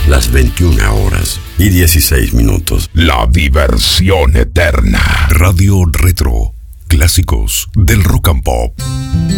las 21:16. La diversión eterna. Radio Retro. Clásicos del rock and pop.